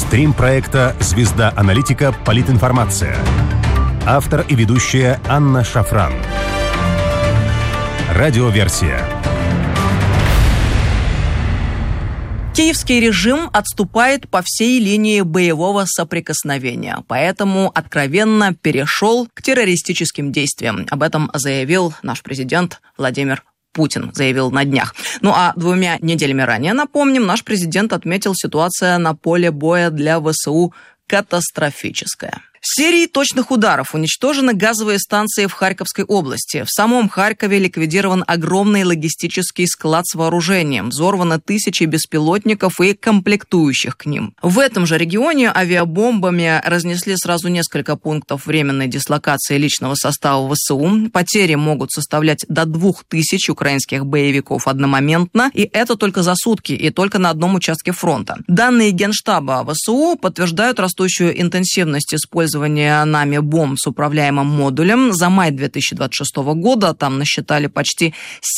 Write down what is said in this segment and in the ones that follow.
Стрим проекта «Звезда аналитика. Политинформация». Автор и ведущая Анна Шафран. Радиоверсия. Киевский режим отступает по всей линии боевого соприкосновения, поэтому откровенно перешел к террористическим действиям. Об этом заявил наш президент Владимир Путин, заявил на днях. Ну а 2 неделями ранее, напомним, наш президент отметил, ситуация на поле боя для ВСУ катастрофическая. Серией точных ударов уничтожены газовые станции в Харьковской области. В самом Харькове ликвидирован огромный логистический склад с вооружением. Взорваны тысячи беспилотников и комплектующих к ним. В этом же регионе авиабомбами разнесли сразу несколько пунктов временной дислокации личного состава ВСУ. Потери могут составлять до 2000 украинских боевиков одномоментно. И это только за сутки и только на одном участке фронта. Данные Генштаба ВСУ подтверждают растущую интенсивность использования нами бомб с управляемым модулем. За май 2026 года там насчитали почти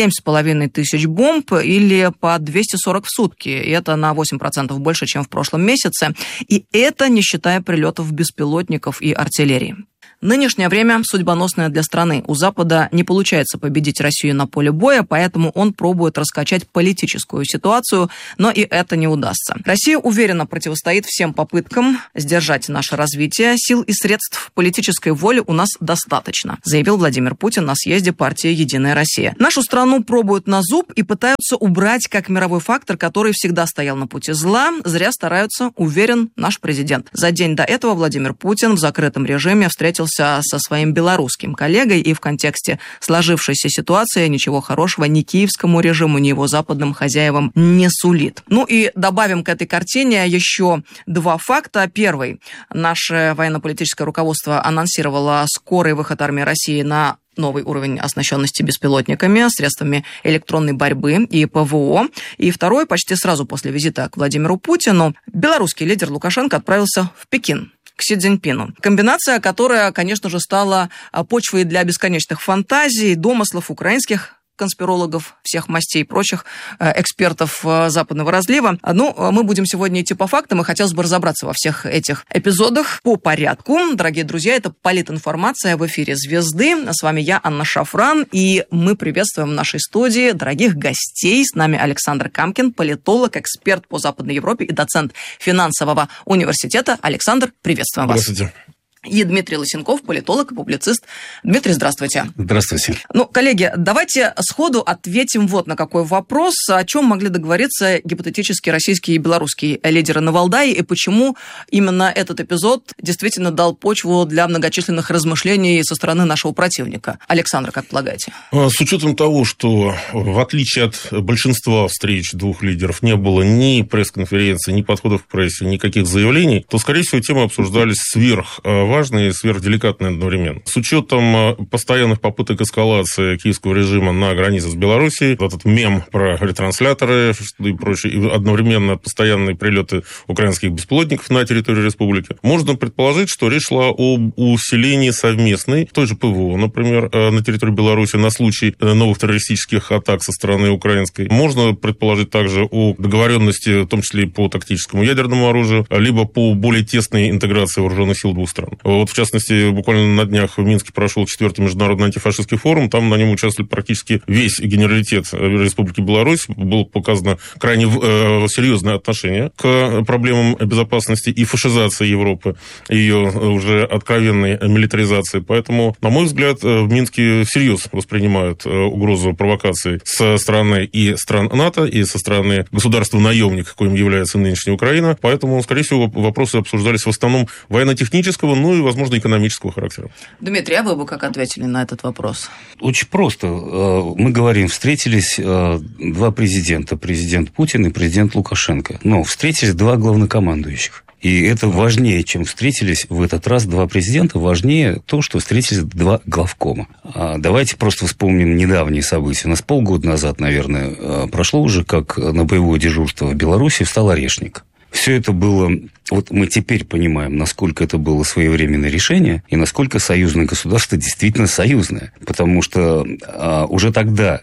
7500 бомб или по 240 в сутки. И это на 8% больше, чем в прошлом месяце. И это не считая прилетов беспилотников и артиллерии. Нынешнее время судьбоносное для страны. У Запада не получается победить Россию на поле боя, поэтому он пробует раскачать политическую ситуацию, но и это не удастся. Россия уверенно противостоит всем попыткам сдержать наше развитие. Сил и средств политической воли у нас достаточно, заявил Владимир Путин на съезде партии «Единая Россия». Нашу страну пробуют на зуб и пытаются убрать как мировой фактор, который всегда стоял на пути зла. Зря стараются, уверен наш президент. За день до этого Владимир Путин в закрытом режиме встретился со своим белорусским коллегой, и в контексте сложившейся ситуации ничего хорошего ни киевскому режиму, ни его западным хозяевам не сулит. Ну и добавим к этой картине еще 2 факта. Первый. Наше военно-политическое руководство анонсировало скорый выход армии России на новый уровень оснащенности беспилотниками, средствами электронной борьбы и ПВО. И второй, почти сразу после визита к Владимиру Путину, белорусский лидер Лукашенко отправился в Пекин к Си Цзиньпину. Комбинация, которая, конечно же, стала почвой для бесконечных фантазий, домыслов украинских конспирологов всех мастей и прочих экспертов западного разлива. Ну, мы будем сегодня идти по фактам, и хотелось бы разобраться во всех этих эпизодах по порядку. Дорогие друзья, это политинформация в эфире «Звезды». С вами я, Анна Шафран, и мы приветствуем в нашей студии дорогих гостей. С нами Александр Камкин, политолог, эксперт по Западной Европе и доцент финансового университета. Александр, приветствуем вас. Здравствуйте. И Дмитрий Лысенков, политолог и публицист. Дмитрий, здравствуйте. Здравствуйте. Ну, коллеги, давайте сходу ответим вот на какой вопрос. О чем могли договориться гипотетически российские и белорусские лидеры на Валдае, и почему именно этот эпизод действительно дал почву для многочисленных размышлений со стороны нашего противника? Александр, как полагаете? С учетом того, что в отличие от большинства встреч 2 лидеров не было ни пресс-конференции, ни подходов к прессе, никаких заявлений, то, скорее всего, темы обсуждались сверхважные и сверхделикатные одновременно. С учетом постоянных попыток эскалации киевского режима на границе с Белоруссией, этот мем про ретрансляторы и прочее, и одновременно постоянные прилеты украинских беспилотников на территорию республики, можно предположить, что речь шла об усилении совместной, той же ПВО, например, на территории Беларуси на случай новых террористических атак со стороны украинской. Можно предположить также о договоренности, в том числе и по тактическому ядерному оружию, либо по более тесной интеграции вооруженных сил 2 стран. Вот, в частности, буквально на днях в Минске прошел 4-й международный антифашистский форум. Там на нем участвовали практически весь генералитет Республики Беларусь. Было показано крайне серьезное отношение к проблемам безопасности и фашизации Европы, ее уже откровенной милитаризации. Поэтому, на мой взгляд, в Минске всерьез воспринимают угрозу провокаций со стороны и стран НАТО, и со стороны государства-наемника, коим является нынешняя Украина. Поэтому, скорее всего, вопросы обсуждались в основном военно-технического, ну и, возможно, экономического характера. Дмитрий, а вы бы как ответили на этот вопрос? Очень просто. Мы говорим, встретились 2 президента. Президент Путин и президент Лукашенко. Но встретились 2 главнокомандующих. И это важнее, чем встретились в этот раз 2 президента, важнее то, что встретились 2 главкома. Давайте просто вспомним недавние события. У нас полгода назад, наверное, прошло уже, как на боевое дежурство в Беларуси встал Орешник. Все это было... Вот мы теперь понимаем, насколько это было своевременное решение и насколько союзное государство действительно союзное. Потому что уже тогда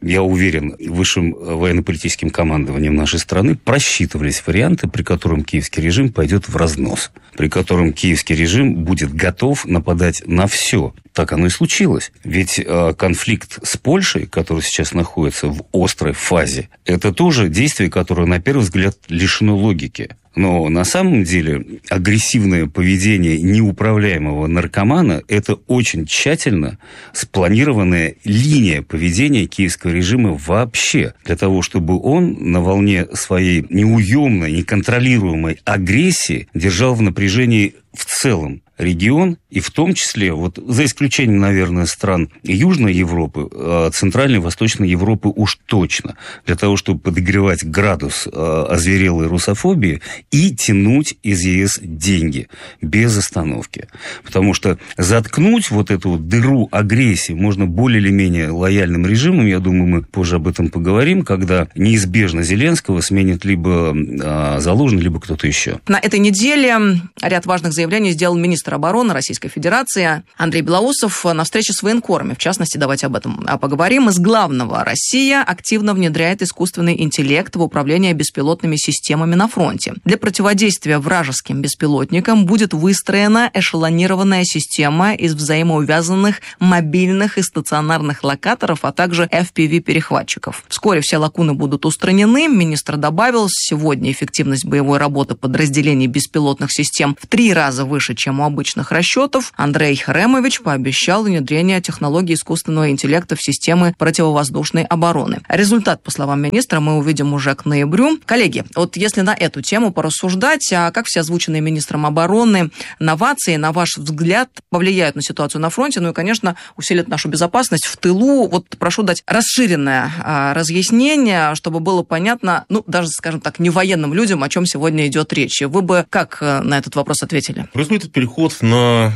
я уверен, высшим военно-политическим командованием нашей страны просчитывались варианты, при котором киевский режим пойдет в разнос, при котором киевский режим будет готов нападать на все. Так оно и случилось. Ведь конфликт с Польшей, который сейчас находится в острой фазе, это тоже действие, которое, на первый взгляд, лишено логики. Но на самом деле агрессивное поведение неуправляемого наркомана – это очень тщательно спланированная линия поведения киевского режима вообще. Для того, чтобы он на волне своей неуемной, неконтролируемой агрессии держал в напряжении в целом регион, и в том числе, вот за исключением, наверное, стран Южной Европы, Центральной и Восточной Европы уж точно, для того, чтобы подогревать градус озверелой русофобии и тянуть из ЕС деньги без остановки. Потому что заткнуть вот эту вот дыру агрессии можно более или менее лояльным режимом, я думаю, мы позже об этом поговорим, когда неизбежно Зеленского сменит либо Залужный, либо кто-то еще. На этой неделе ряд важных заявлений сделал министр обороны Российской Федерации Андрей Белоусов на встрече с военкорами. В частности, давайте об этом поговорим. Из главного: Россия активно внедряет искусственный интеллект в управление беспилотными системами на фронте. Для противодействия вражеским беспилотникам будет выстроена эшелонированная система из взаимоувязанных мобильных и стационарных локаторов, а также FPV-перехватчиков. Вскоре все лакуны будут устранены. Министр добавил, сегодня эффективность боевой работы подразделений беспилотных систем в 3 раза выше, чем у обычных расчетов. Андрей Ремович пообещал внедрение технологий искусственного интеллекта в системы противовоздушной обороны. Результат, по словам министра, мы увидим уже к ноябрю. Коллеги, вот если на эту тему порассуждать, а как все озвученные министром обороны новации, на ваш взгляд, повлияют на ситуацию на фронте, ну и, конечно, усилят нашу безопасность в тылу? Вот прошу дать расширенное разъяснение, чтобы было понятно, ну, даже, скажем так, не военным людям, о чем сегодня идет речь. Вы бы как на этот вопрос ответили? Происходит переход на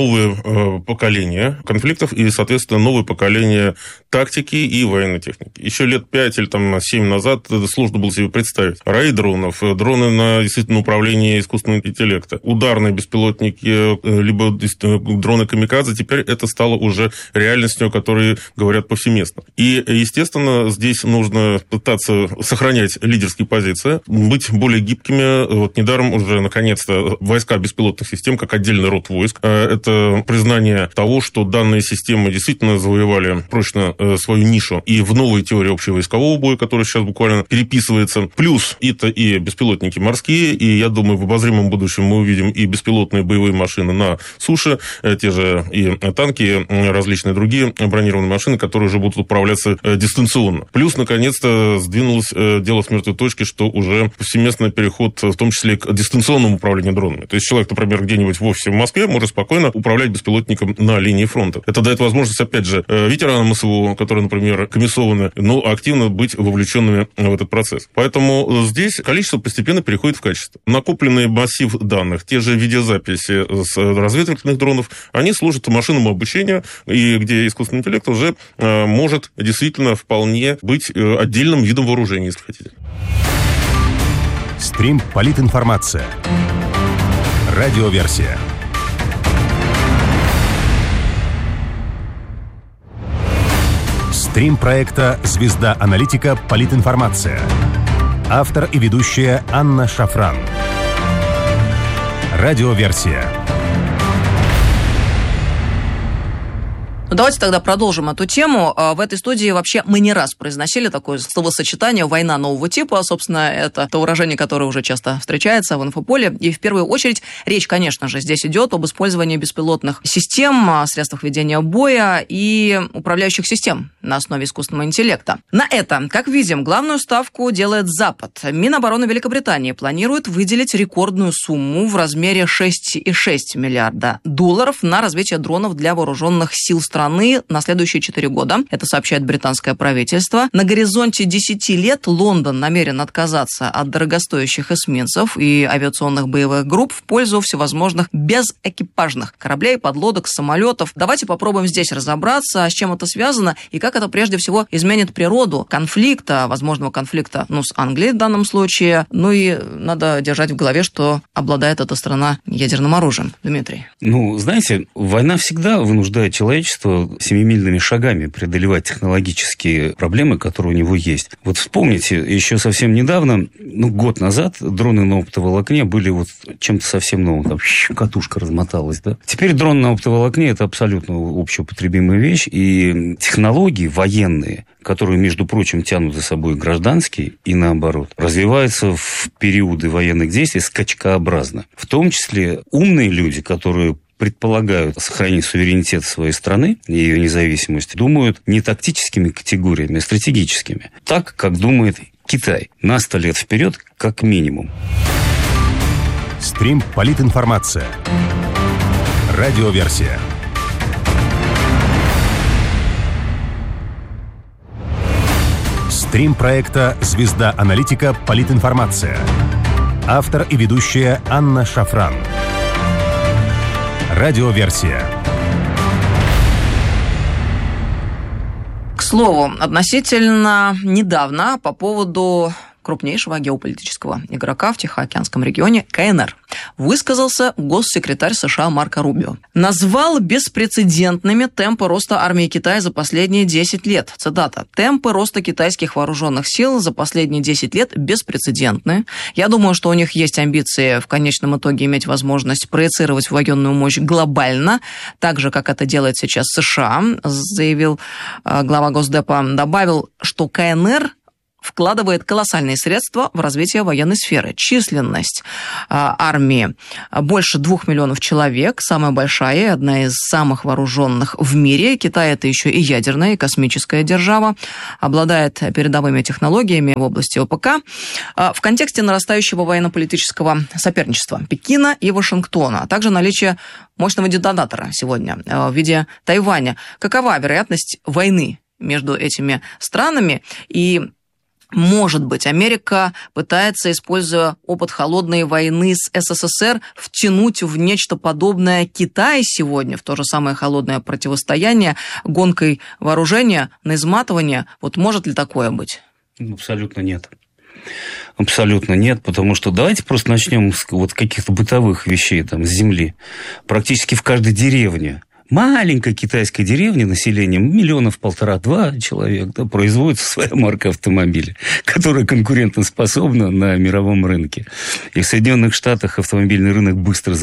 новое поколение конфликтов и, соответственно, новое поколение тактики и военной техники. Еще лет 5 или 7 назад сложно было себе представить. Раи дронов, дроны на действительно управление искусственного интеллекта, ударные беспилотники, либо дроны камикадзе. Теперь это стало уже реальностью, о которой говорят повсеместно. И, естественно, здесь нужно пытаться сохранять лидерские позиции, быть более гибкими. Вот недаром уже, наконец-то, войска беспилотных систем, как отдельный род войск. Это признание того, что данные системы действительно завоевали прочно свою нишу и в новой теории общевойскового боя, которая сейчас буквально переписывается. Плюс это и беспилотники морские, и я думаю, в обозримом будущем мы увидим и беспилотные боевые машины на суше, те же и танки, различные другие бронированные машины, которые уже будут управляться дистанционно. Плюс, наконец-то, сдвинулось дело с мертвой точки, что уже повсеместный переход, в том числе к дистанционному управлению дронами. То есть человек, например, где-нибудь в офисе в Москве может спокойно управлять беспилотником на линии фронта. Это дает возможность, опять же, ветеранам СВО, которые, например, комиссованы, но активно быть вовлеченными в этот процесс. Поэтому здесь количество постепенно переходит в качество. Накопленный массив данных, те же видеозаписи с разведывательных дронов, они служат машинному обучению, и где искусственный интеллект уже может действительно вполне быть отдельным видом вооружения, если хотите. Стрим «Политинформация». Радиоверсия. Стрим проекта «Звезда аналитика. Политинформация». Автор и ведущая Анна Шафран. Радиоверсия. Давайте тогда продолжим эту тему. В этой студии вообще мы не раз произносили такое словосочетание «война нового типа». Собственно, это то выражение, которое уже часто встречается в инфополе. И в первую очередь речь, конечно же, здесь идет об использовании беспилотных систем, средствах ведения боя и управляющих систем на основе искусственного интеллекта. На это, как видим, главную ставку делает Запад. Минобороны Великобритании планирует выделить рекордную сумму в размере $6,6 миллиарда на развитие дронов для вооруженных сил страны на следующие 4 года. Это сообщает британское правительство. На горизонте 10 лет Лондон намерен отказаться от дорогостоящих эсминцев и авиационных боевых групп в пользу всевозможных безэкипажных кораблей, подлодок, самолетов. Давайте попробуем здесь разобраться, с чем это связано и как это прежде всего изменит природу конфликта, возможного конфликта, с Англией в данном случае. Ну и надо держать в голове, что обладает эта страна ядерным оружием. Дмитрий. Знаете, война всегда вынуждает человечество что семимильными шагами преодолевать технологические проблемы, которые у него есть. Вот вспомните, еще совсем недавно, год назад, дроны на оптоволокне были вот чем-то совсем новым. Там катушка размоталась, да? Теперь дрон на оптоволокне – это абсолютно общеупотребимая вещь, и технологии военные, которые, между прочим, тянут за собой гражданские и наоборот, развиваются в периоды военных действий скачкообразно. В том числе умные люди, которые предполагают сохранить суверенитет своей страны и ее независимость, думают не тактическими категориями, а стратегическими. Так, как думает Китай. На 100 лет вперед, как минимум. Стрим «Политинформация». Радиоверсия. Стрим проекта «Звезда аналитика. Политинформация». Автор и ведущая Анна Шафран. Радиоверсия. К слову, относительно недавно по поводу крупнейшего геополитического игрока в Тихоокеанском регионе КНР высказался госсекретарь США Марко Рубио. Назвал беспрецедентными темпы роста армии Китая за последние 10 лет. Цитата. «Темпы роста китайских вооруженных сил за последние 10 лет беспрецедентны. Я думаю, что у них есть амбиции в конечном итоге иметь возможность проецировать военную мощь глобально, так же, как это делает сейчас США», заявил глава Госдепа. Добавил, что КНР вкладывает колоссальные средства в развитие военной сферы. Численность армии больше 2 миллионов человек, самая большая и одна из самых вооруженных в мире. Китай – это еще и ядерная, и космическая держава, обладает передовыми технологиями в области ОПК. В контексте нарастающего военно-политического соперничества Пекина и Вашингтона, а также наличие мощного детонатора сегодня в виде Тайваня. Какова вероятность войны между этими странами? И может быть, Америка пытается, используя опыт холодной войны с СССР, втянуть в нечто подобное Китай сегодня, в то же самое холодное противостояние, гонкой вооружения на изматывание. Вот может ли такое быть? Абсолютно нет. Абсолютно нет, потому что давайте просто начнем с вот каких-то бытовых вещей там, с земли. Практически в каждой деревне, маленькой китайской деревне населением 1,5-2 человек, да, производится своя марка автомобиля, которая конкурентоспособна на мировом рынке. И в Соединенных Штатах автомобильный рынок быстро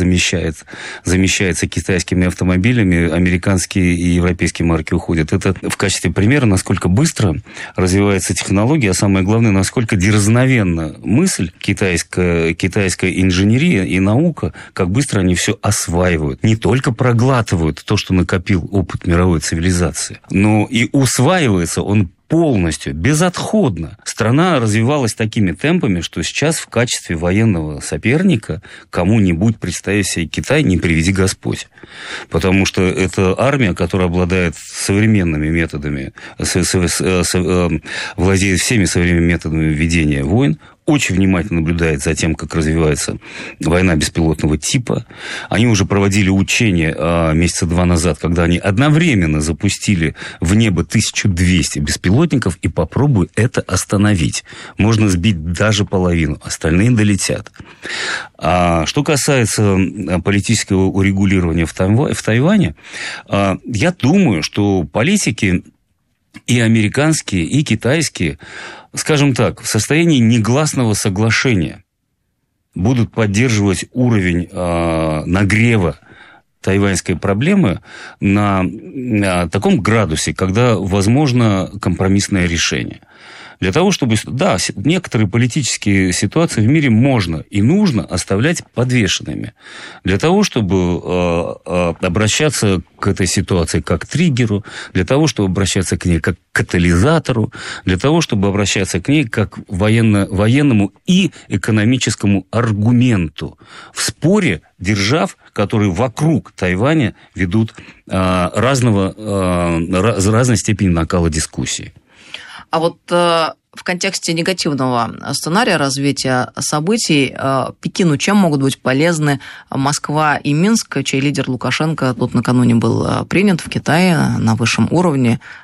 замещается китайскими автомобилями, американские и европейские марки уходят. Это в качестве примера, насколько быстро развивается технология, а самое главное, насколько дерзновенна мысль, китайская инженерия и наука, как быстро они все осваивают. Не только проглатывают то, что накопил опыт мировой цивилизации, но и усваивается он полностью, безотходно. Страна развивалась такими темпами, что сейчас в качестве военного соперника кому-нибудь, представив себе Китай, не приведи Господь. Потому что это армия, которая обладает современными методами, владеет всеми современными методами ведения войн, очень внимательно наблюдает за тем, как развивается война беспилотного типа. Они уже проводили учения месяца 2 назад, когда они одновременно запустили в небо 1200 беспилотников, и попробуй это остановить. Можно сбить даже половину, остальные долетят. А что касается политического урегулирования в Тайване, я думаю, что политики и американские, и китайские, скажем так, в состоянии негласного соглашения будут поддерживать уровень нагрева тайваньской проблемы на таком градусе, когда возможно компромиссное решение. Для того, чтобы... Да, некоторые политические ситуации в мире можно и нужно оставлять подвешенными. Для того, чтобы обращаться к этой ситуации как к триггеру, для того, чтобы обращаться к ней как к катализатору, для того, чтобы обращаться к ней как к военному и экономическому аргументу в споре держав, которые вокруг Тайваня ведут разной степени накала дискуссии. А вот в контексте негативного сценария развития событий Пекину чем могут быть полезны Москва и Минск, чей лидер Лукашенко тут накануне был принят в Китае на высшем уровне,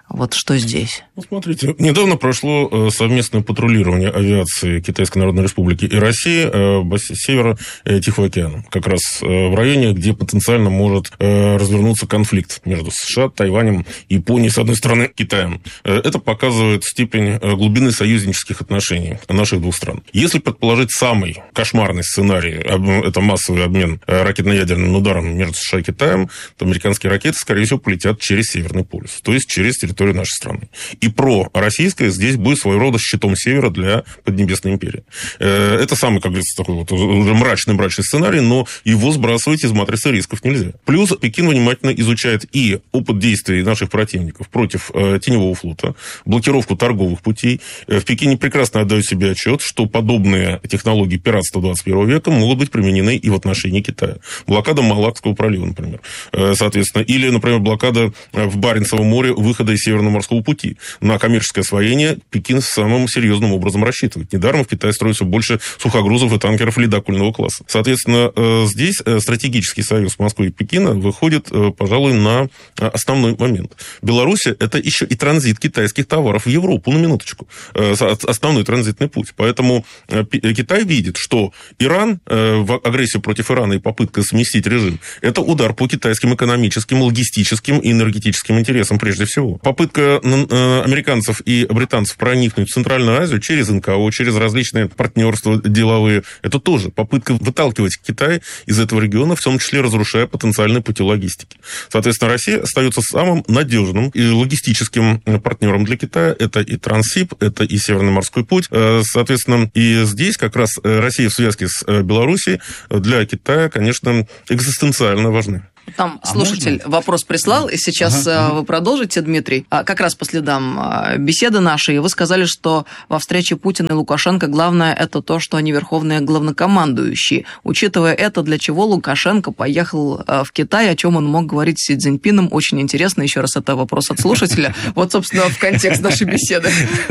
Вот что здесь? Смотрите, недавно прошло совместное патрулирование авиации Китайской Народной Республики и России севера Тихого океана. Как раз в районе, где потенциально может развернуться конфликт между США, Тайванем, Японией, с одной стороны, Китаем. Это показывает степень глубины союзнических отношений наших двух стран. Если предположить самый кошмарный сценарий, это массовый обмен ракетно-ядерным ударом между США и Китаем, то американские ракеты, скорее всего, полетят через Северный полюс, то есть через территорию нашей страны. И пророссийское здесь будет своего рода щитом севера для Поднебесной империи. Это самый, как говорится, такой вот уже мрачный сценарий, но его сбрасывать из матрицы рисков нельзя. Плюс Пекин внимательно изучает и опыт действий наших противников против теневого флота, блокировку торговых путей. В Пекине прекрасно отдают себе отчет, что подобные технологии пиратства 21 века могут быть применены и в отношении Китая. Блокада Малакского пролива, например. Соответственно, или, например, блокада в Баренцевом море выхода из Северного морского пути. На коммерческое освоение Пекин самым серьезным образом рассчитывает. Недаром в Китае строится больше сухогрузов и танкеров ледокольного класса. Соответственно, здесь стратегический союз Москвы и Пекина выходит, пожалуй, на основной момент. Беларусь – это еще и транзит китайских товаров в Европу, на минуточку. Основной транзитный путь. Поэтому Китай видит, что Иран, агрессия против Ирана и попытка сместить режим – это удар по китайским экономическим, логистическим и энергетическим интересам прежде всего. Попытка американцев и британцев проникнуть в Центральную Азию через НКО, через различные партнерства деловые, это тоже попытка выталкивать Китай из этого региона, в том числе разрушая потенциальные пути логистики. Соответственно, Россия остается самым надежным и логистическим партнером для Китая. Это и Транссиб, это и Северный морской путь. Соответственно, и здесь как раз Россия в связке с Белоруссией для Китая, конечно, экзистенциально важны. Там слушатель вопрос прислал, и сейчас вы продолжите, Дмитрий. Как раз по следам беседы нашей вы сказали, что во встрече Путина и Лукашенко главное это то, что они верховные главнокомандующие. Учитывая это, для чего Лукашенко поехал в Китай, о чем он мог говорить с Си Цзиньпином, очень интересно. Еще раз, это вопрос от слушателя. Вот, собственно, в контекст нашей беседы.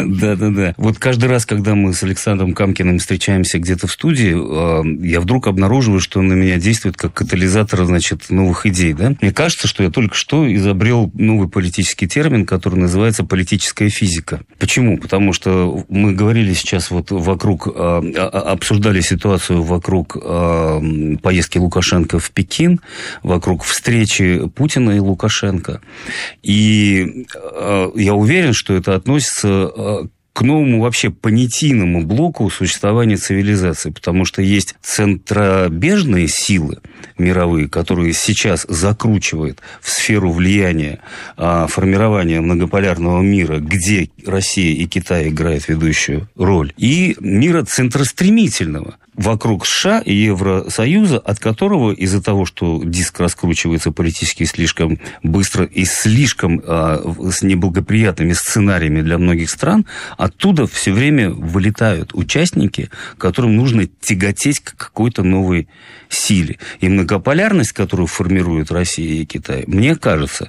Да. Вот каждый раз, когда мы с Александром Камкиным встречаемся где-то в студии, я вдруг обнаруживаю, что он на меня действует как катализатор, значит, новых идей, да? Мне кажется, что я только что изобрел новый политический термин, который называется политическая физика. Почему? Потому что мы говорили сейчас вот вокруг, обсуждали ситуацию вокруг поездки Лукашенко в Пекин, вокруг встречи Путина и Лукашенко. И я уверен, что это относится к новому вообще понятийному блоку существования цивилизации, потому что есть центробежные силы мировые, которые сейчас закручивают в сферу влияния формирования многополярного мира, где Россия и Китай играют ведущую роль, и мира центростремительного вокруг США и Евросоюза, от которого из-за того, что диск раскручивается политически слишком быстро и слишком с неблагоприятными сценариями для многих стран, оттуда все время вылетают участники, которым нужно тяготеть к какой-то новой силе. И многополярность, которую формируют Россия и Китай, мне кажется,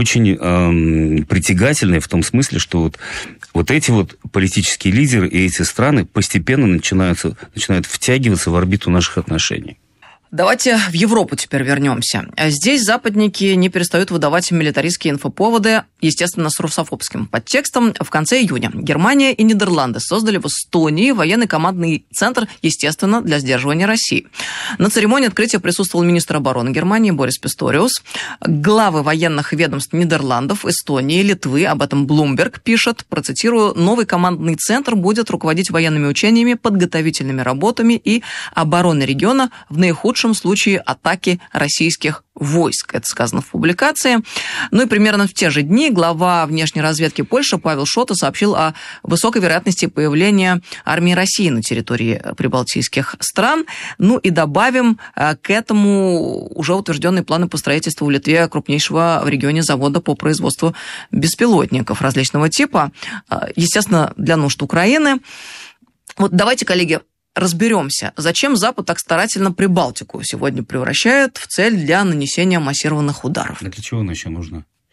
очень притягательной в том смысле, что вот эти вот политические лидеры и эти страны постепенно начинают втягиваться в орбиту наших отношений. Давайте в Европу теперь вернемся. Здесь западники не перестают выдавать милитаристские инфоповоды, естественно, с русофобским подтекстом. В конце июня Германия и Нидерланды создали в Эстонии военный командный центр, естественно, для сдерживания России. На церемонии открытия присутствовал министр обороны Германии Борис Писториус. Главы военных ведомств Нидерландов, Эстонии, Литвы, об этом Bloomberg пишет, процитирую, новый командный центр будет руководить военными учениями, подготовительными работами и обороной региона в наихудшем случае атаки российских войск. Это сказано в публикации. Ну и примерно в те же дни глава внешней разведки Польши Павел Шота сообщил о высокой вероятности появления армии России на территории прибалтийских стран. Ну и добавим к этому уже утвержденные планы по строительству в Литве крупнейшего в регионе завода по производству беспилотников различного типа. Естественно, для нужд Украины. Вот давайте, коллеги, разберемся, зачем Запад так старательно Прибалтику сегодня превращает в цель для нанесения массированных ударов. А для чего она еще нужна?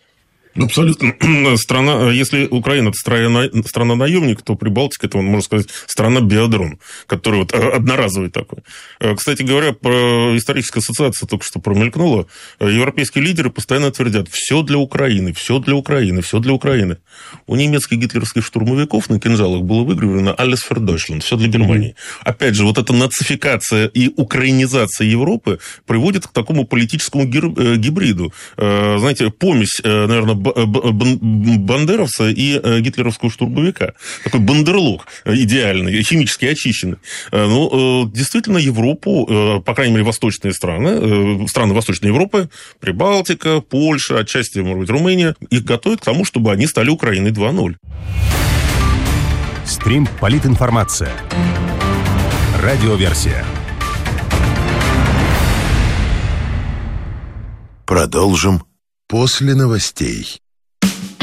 Абсолютно. Если Украина – это страна-наемник, то Прибалтика – это, можно сказать, страна-биодрон, который вот одноразовый такой. Кстати говоря, про историческую ассоциацию только что промелькнуло. Европейские лидеры постоянно твердят: все для Украины, все для Украины, все для Украины. У немецких гитлеровских штурмовиков на кинжалах было выгравировано «Alles für Deutschland», все для Германии. Опять же, вот эта нацификация и украинизация Европы приводит к такому политическому гибриду. Знаете, помесь, наверное, бандеровца и гитлеровского штурмовика. Такой бандерлог идеальный, химически очищенный. Ну, действительно, Европу, по крайней мере, восточные страны Восточной Европы, Прибалтика, Польша, отчасти, может быть, Румыния, их готовят к тому, чтобы они стали Украиной 2.0. Стрим «Политинформация». Радиоверсия. Продолжим после новостей.